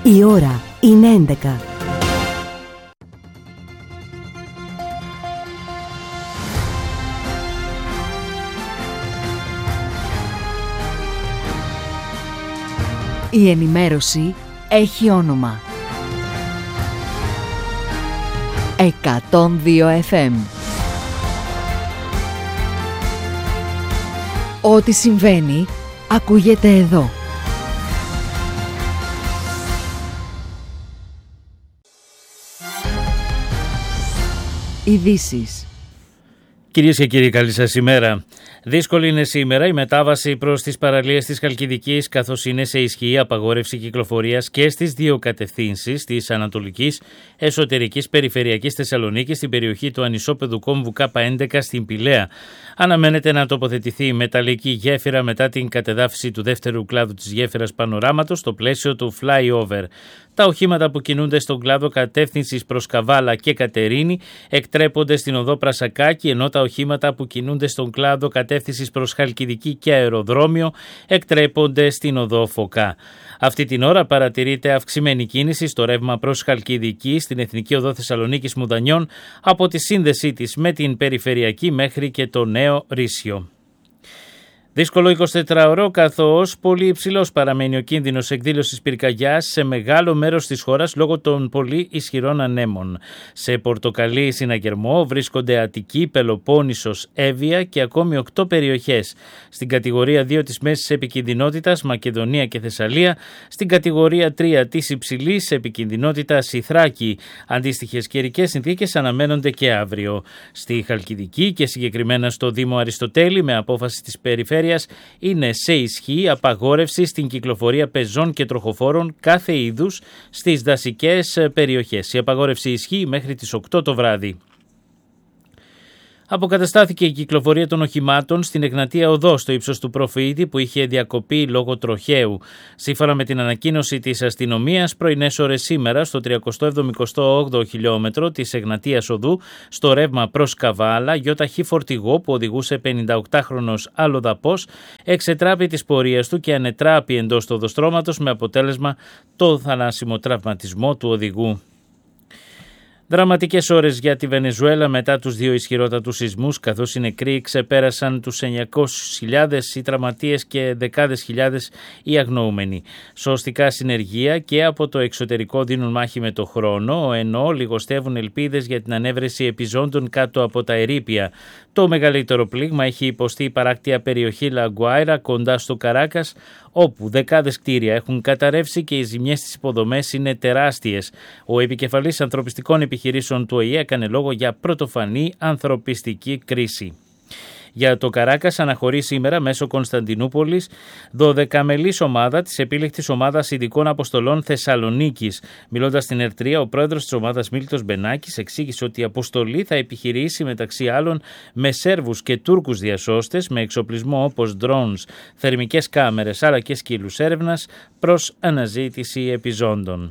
Η ώρα είναι 11. Η ενημέρωση έχει όνομα. 102 FM. Ό,τι συμβαίνει, ακούγεται εδώ. Ειδήσεις. Κυρίες και κύριοι, καλή σας ημέρα. Δύσκολη είναι σήμερα η μετάβαση προς τις παραλίες της Χαλκιδικής, καθώς είναι σε ισχύ απαγόρευση κυκλοφορίας και στις δύο κατευθύνσεις της Ανατολικής Εσωτερικής Περιφερειακής Θεσσαλονίκης στην περιοχή του ανισόπεδου κόμβου K11 στην Πηλαία. Αναμένεται να τοποθετηθεί μεταλλική γέφυρα μετά την κατεδάφιση του δεύτερου κλάδου της γέφυρας Πανοράματος στο πλαίσιο του flyover. Τα οχήματα που κινούνται στον κλάδο κατεύθυνσης προς Καβάλα και Κατερίνη εκτρέπονται στην οδό Πρασακάκη, ενώ τα οχήματα που κινούνται στον κλάδο κατεύθυνσης προς Χαλκιδική και Αεροδρόμιο εκτρέπονται στην οδό Φωκά. Αυτή την ώρα παρατηρείται αυξημένη κίνηση στο ρεύμα προς Χαλκιδική στην Εθνική Οδό Θεσσαλονίκης Μουδανιών από τη σύνδεσή της με την Περιφερειακή μέχρι και το Νέο Ρήσιο. Δύσκολο 24ωρο, καθώς πολύ υψηλός παραμένει ο κίνδυνος εκδήλωσης πυρκαγιάς σε μεγάλο μέρος της χώρας λόγω των πολύ ισχυρών ανέμων. Σε πορτοκαλί συναγερμό βρίσκονται Αττική, Πελοπόννησος, Εύβοια και ακόμη 8 περιοχές. Στην κατηγορία 2 της μέσης επικινδυνότητας Μακεδονία και Θεσσαλία, στην κατηγορία 3 της υψηλής επικινδυνότητας Ηθράκη. Αντίστοιχες καιρικές συνθήκες αναμένονται και αύριο. Στη Χαλκιδική και συγκεκριμένα στο Δήμο Αριστοτέλη, με απόφαση της περιφέρειας, είναι σε ισχύ απαγόρευση στην κυκλοφορία πεζών και τροχοφόρων κάθε είδους στις δασικές περιοχές. Η απαγόρευση ισχύει μέχρι τις 8 το βράδυ. Αποκαταστάθηκε η κυκλοφορία των οχημάτων στην Εγνατία Οδό στο ύψος του Προφήτη που είχε διακοπεί λόγω τροχαίου. Σύμφωνα με την ανακοίνωση της αστυνομίας, πρωινές ώρες σήμερα στο 378ο χιλιόμετρο της Εγνατίας Οδού στο ρεύμα προς Καβάλα, γιοταχή φορτηγό που οδηγούσε 58χρονος αλλοδαπός εξετράπη της πορείας του και ανετράπη εντός του οδοστρώματος με αποτέλεσμα το θανάσιμο τραυματισμό του οδηγού. Δραματικές ώρες για τη Βενεζουέλα μετά τους δύο ισχυρότατους σεισμούς, καθώς οι νεκροί ξεπέρασαν τους 900.000, οι τραυματίες και δεκάδες χιλιάδες οι αγνοούμενοι. Σωστικά συνεργεία και από το εξωτερικό δίνουν μάχη με το χρόνο, ενώ λιγοστεύουν ελπίδες για την ανέβρεση επιζώντων κάτω από τα ερείπια. Το μεγαλύτερο πλήγμα έχει υποστεί η παράκτια περιοχή Λαγκουάιρα κοντά στο Καράκας, όπου δεκάδες κτίρια έχουν καταρρεύσει και οι ζημιές στις υποδομές είναι τεράστιες. Ο επικεφαλής ανθρωπιστικών επιχειρήσεων του ΟΗΕ έκανε λόγο για πρωτοφανή ανθρωπιστική κρίση. Για το Καράκας αναχωρεί σήμερα μέσω Κωνσταντινούπολης 12μελής ομάδα της επίλεκτης ομάδας ειδικών αποστολών Θεσσαλονίκης. Μιλώντας στην ΕΡΤΡΙΑ, ο πρόεδρος της ομάδας Μίλτος Μπενάκης εξήγησε ότι η αποστολή θα επιχειρήσει μεταξύ άλλων με Σέρβους και Τούρκους διασώστες με εξοπλισμό όπως drones, θερμικές κάμερες αλλά και σκύλους έρευνας προς αναζήτηση επιζώντων.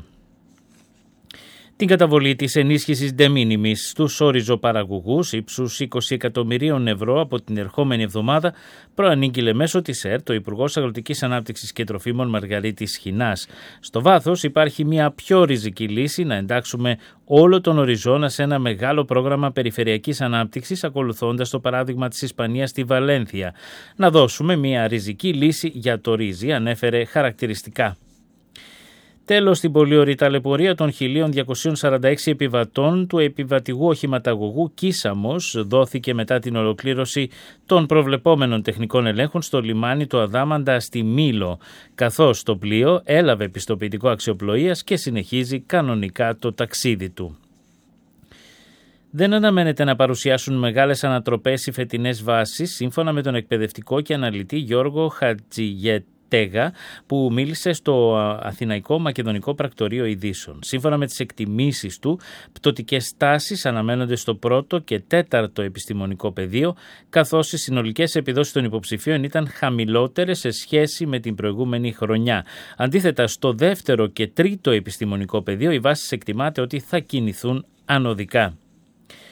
Την καταβολή της ενίσχυσης de minimis στους οριζοπαραγωγούς ύψους 20 εκατομμυρίων ευρώ από την ερχόμενη εβδομάδα προανήγγειλε μέσω της ΕΡΤ ο Υπουργός Αγροτικής Ανάπτυξης και Τροφίμων Μαργαρίτης Χινάς. Στο βάθος υπάρχει μια πιο ριζική λύση να εντάξουμε όλο τον οριζόνα σε ένα μεγάλο πρόγραμμα περιφερειακής ανάπτυξης, ακολουθώντας το παράδειγμα της Ισπανίας στη Βαλένθια. Να δώσουμε μια ριζική λύση για το ρύζι, ανέφερε χαρακτηριστικά. Τέλος, στην πολύωρη ταλαιπωρία των 1.246 επιβατών του επιβατηγού οχηματαγωγού Κίσαμος δόθηκε μετά την ολοκλήρωση των προβλεπόμενων τεχνικών ελέγχων στο λιμάνι του Αδάμαντα στη Μήλο, καθώς το πλοίο έλαβε πιστοποιητικό αξιοπλοείας και συνεχίζει κανονικά το ταξίδι του. Δεν αναμένεται να παρουσιάσουν μεγάλες ανατροπές οι φετινές βάσεις, σύμφωνα με τον εκπαιδευτικό και αναλυτή Γιώργο Χατζηγετ που μίλησε στο Αθηναϊκό Μακεδονικό Πρακτορείο Ειδήσεων. Σύμφωνα με τις εκτιμήσεις του, πτωτικές τάσεις αναμένονται στο πρώτο και τέταρτο επιστημονικό πεδίο, καθώς οι συνολικές επιδόσεις των υποψηφίων ήταν χαμηλότερες σε σχέση με την προηγούμενη χρονιά. Αντίθετα, στο δεύτερο και τρίτο επιστημονικό πεδίο, οι βάσεις εκτιμάται ότι θα κινηθούν ανωδικά.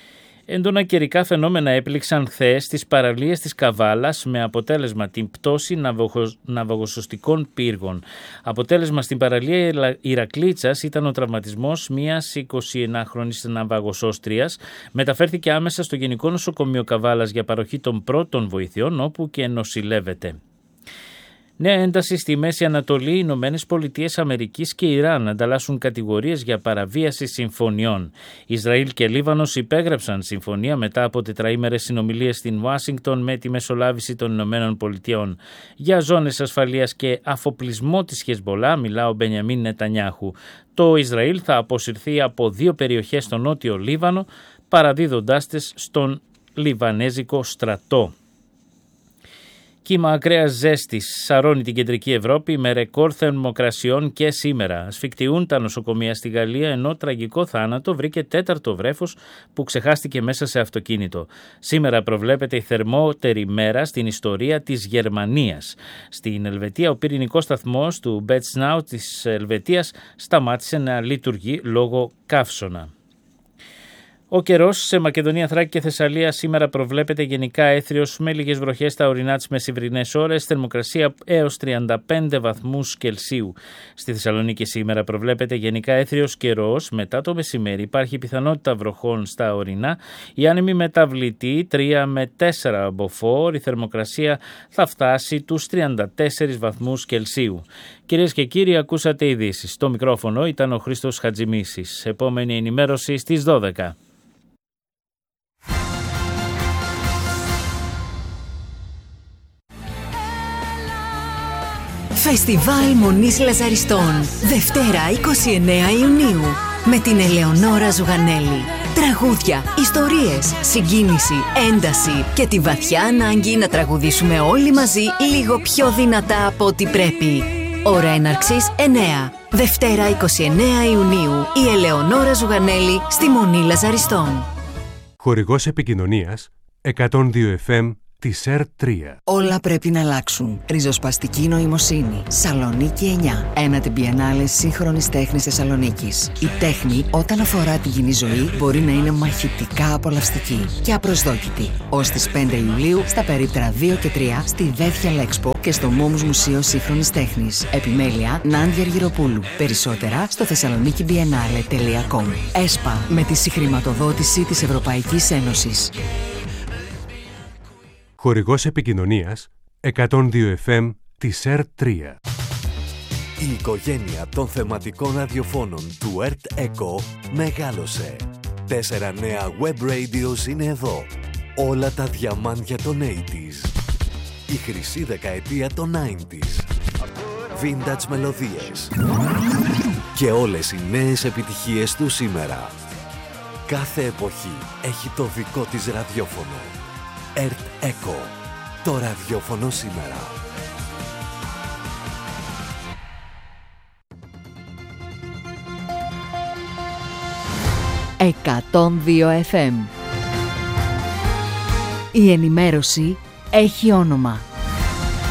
Έντονα καιρικά φαινόμενα έπληξαν χθες τις παραλίες της Καβάλας με αποτέλεσμα την πτώση ναυαγοσωστικών πύργων. Αποτέλεσμα στην παραλία Ηρακλήτσας ήταν ο τραυματισμός μιας 21χρονης ναυαγοσώστριας. Μεταφέρθηκε άμεσα στο Γενικό Νοσοκομείο Καβάλας για παροχή των πρώτων βοηθειών, όπου και νοσηλεύεται. Νέα ένταση στη Μέση Ανατολή. Οι Ηνωμένες Πολιτείες Αμερικής και Ιράν ανταλλάσσουν κατηγορίες για παραβίαση συμφωνιών. Ισραήλ και Λίβανος υπέγραψαν συμφωνία μετά από τετραήμερες συνομιλίες στην Ουάσιγκτον με τη μεσολάβηση των Ηνωμένων Πολιτειών. Για ζώνες ασφαλείας και αφοπλισμό της Χεσμπολά μιλά ο Μπενιαμίν Νετανιάχου. Το Ισραήλ θα αποσυρθεί από 2 περιοχές στο νότιο Λίβανο, παραδίδοντάς τις στον Λιβανέζικο στρατό. Κύμα ακραίας ζέστης σαρώνει την κεντρική Ευρώπη με ρεκόρ θερμοκρασιών και σήμερα. Ασφικτιούν τα νοσοκομεία στη Γαλλία, ενώ τραγικό θάνατο βρήκε 4ο βρέφος που ξεχάστηκε μέσα σε αυτοκίνητο. Σήμερα προβλέπεται η θερμότερη μέρα στην ιστορία της Γερμανίας. Στην Ελβετία, ο πυρηνικός σταθμός του Μπέτσναου της Ελβετίας σταμάτησε να λειτουργεί λόγω καύσωνα. Ο καιρός σε Μακεδονία, Θράκη και Θεσσαλία σήμερα προβλέπεται γενικά έθριος με λίγες βροχές στα ορεινά τις μεσημβρινές ώρες, θερμοκρασία έως 35 βαθμούς Κελσίου. Στη Θεσσαλονίκη σήμερα προβλέπεται γενικά έθριος καιρός, μετά το μεσημέρι υπάρχει πιθανότητα βροχών στα ορεινά, η άνεμη μεταβλητή 3 με 4 μποφόρ, η θερμοκρασία θα φτάσει τους 34 βαθμούς Κελσίου. Κυρίες και κύριοι, ακούσατε ειδήσεις. Στο μικρόφωνο ήταν ο Χρήστος Χατζημίσης. Επόμενη ενημέρωση στις 12. Φεστιβάλ Μονής Λαζαριστών, Δευτέρα 29 Ιουνίου, με την Ελεονόρα Ζουγανέλη. Τραγούδια, ιστορίες, συγκίνηση, ένταση και τη βαθιά ανάγκη να τραγουδήσουμε όλοι μαζί λίγο πιο δυνατά από ό,τι πρέπει. Ώρα έναρξης 9. Δευτέρα 29 Ιουνίου, η Ελεονόρα Ζουγανέλη στη Μονή Λαζαριστών. Χορηγός επικοινωνίας 102 FM της ΕΡΤ3. Όλα πρέπει να αλλάξουν. Ριζοσπαστική νοημοσύνη. Σαλονίκη 9. Ένατη Biennale σύγχρονης τέχνης Θεσσαλονίκης. Η τέχνη, όταν αφορά τη κοινή ζωή, μπορεί να είναι μαχητικά απολαυστική και απροσδόκητη. Ως τις 5 Ιουλίου, στα περίπτερα 2 και 3, στη Δέθια Λέξπο και στο Μόμους Μουσείο Σύγχρονης Τέχνης. Επιμέλεια Νάντια Αργυροπούλου. Περισσότερα στο thessalonikibiennale.com. ΕΣΠΑ, με τη συγχρηματοδότηση της Ευρωπαϊκής Ένωσης. Χορηγός επικοινωνίας 102 FM της ΕΡΤ3. Η οικογένεια των θεματικών ραδιοφώνων του ΕΡΤ ΕΚΟ μεγάλωσε. 4 νέα web radios είναι εδώ. Όλα τα διαμάντια των 80s. Η χρυσή δεκαετία των 90s. Vintage μελωδίες. Και όλες οι νέες επιτυχίες του σήμερα. Κάθε εποχή έχει το δικό της ραδιόφωνο. ΕΡΤ ΕΚΟ. Το ραδιόφωνο σήμερα. 102 FM. Η ενημέρωση έχει όνομα.